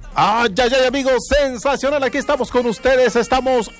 Ay, amigos, sensacional, aquí estamos con ustedes, estamos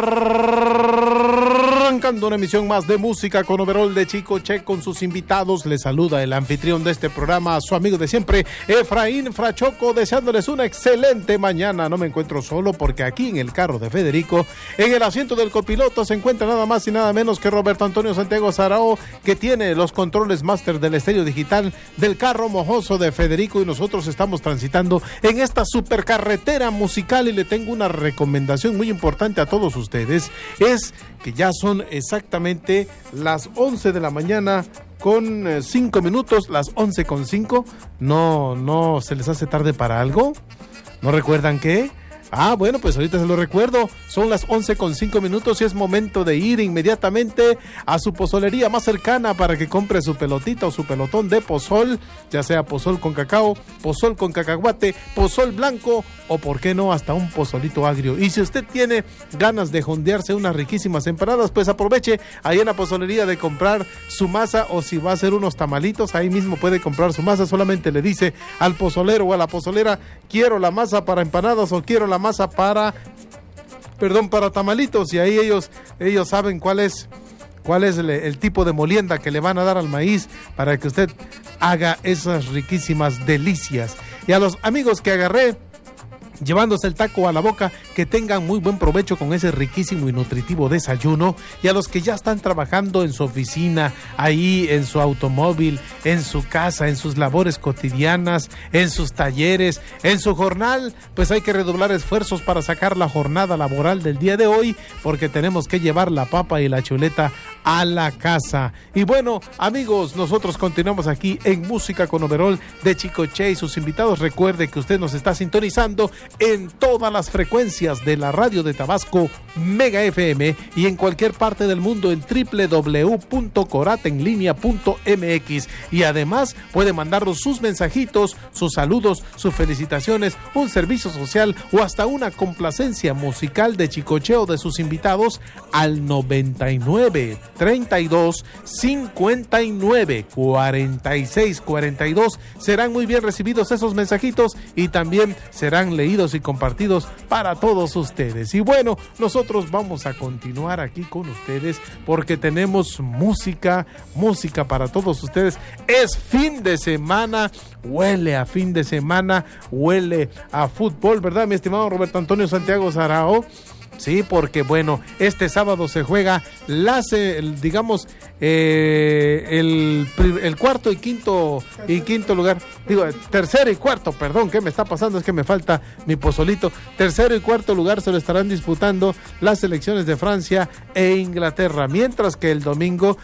arrancando una emisión más de Música con Overol de Chicoche con sus invitados. Les saluda el anfitrión de este programa, su amigo de siempre, Efraín Frachoco, deseándoles una excelente mañana. No me encuentro solo porque aquí en el carro de Federico, en el asiento del copiloto, se encuentra nada más y nada menos que Roberto Antonio Santiago Sarao, que tiene los controles máster del estéreo digital del carro mojoso de Federico, y nosotros estamos transitando en esta supercarretera musical. Y le tengo una recomendación muy importante a todos ustedes, es que ya son exactamente las 11 de la mañana con 5 minutos, las 11:05. No se les hace tarde para algo. ¿No recuerdan qué? Bueno, pues ahorita se lo recuerdo, son las 11:05 minutos y es momento de ir inmediatamente a su pozolería más cercana para que compre su pelotita o su pelotón de pozol, ya sea pozol con cacao, pozol con cacahuate, pozol blanco o por qué no hasta un pozolito agrio. Y si usted tiene ganas de jondearse unas riquísimas empanadas, pues aproveche ahí en la pozolería de comprar su masa, o si va a hacer unos tamalitos, ahí mismo puede comprar su masa. Solamente le dice al pozolero o a la pozolera: quiero la masa para empanadas o quiero la masa para tamalitos, y ahí ellos saben cuál es el tipo de molienda que le van a dar al maíz para que usted haga esas riquísimas delicias. Y a los amigos que agarré llevándose el taco a la boca, que tengan muy buen provecho con ese riquísimo y nutritivo desayuno. Y a los que ya están trabajando en su oficina, ahí en su automóvil, en su casa, en sus labores cotidianas, en sus talleres, en su jornal, pues hay que redoblar esfuerzos para sacar la jornada laboral del día de hoy, porque tenemos que llevar la papa y la chuleta a la casa. Y bueno, amigos, nosotros continuamos aquí en Música con Overol de Chicoche y sus invitados. Recuerde que usted nos está sintonizando en todas las frecuencias de la radio de Tabasco, Mega FM, y en cualquier parte del mundo en www.coratenlinea.mx. Y además puede mandarnos sus mensajitos, sus saludos, sus felicitaciones, un servicio social o hasta una complacencia musical de Chicoche o de sus invitados al 99 32 59 46 42. Serán muy bien recibidos esos mensajitos y también serán leídos y compartidos para todos ustedes. Y bueno, nosotros vamos a continuar aquí con ustedes porque tenemos música para todos ustedes. Es fin de semana, huele a fin de semana, huele a fútbol, ¿verdad, mi estimado Roberto Antonio Santiago Sarao? Sí, porque bueno, este sábado se juega el cuarto y quinto lugar, tercero y cuarto, perdón, ¿qué me está pasando? Es que me falta mi pozolito. Tercero y cuarto lugar se lo estarán disputando las selecciones de Francia e Inglaterra, mientras que el domingo